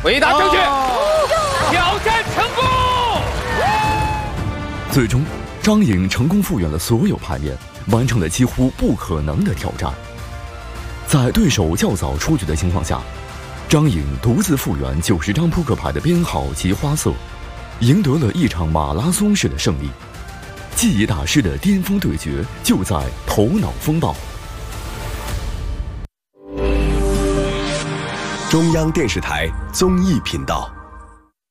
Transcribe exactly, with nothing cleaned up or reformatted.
回答正确，挑战成功。 最终，张颖成功复原了所有牌面，完成了几乎不可能的挑战。在对手较早出局的情况下，张颖独自复原九十张扑克牌的编号及花色，赢得了一场马拉松式的胜利。记忆大师的巅峰对决就在头脑风暴。 中央电视台综艺频道。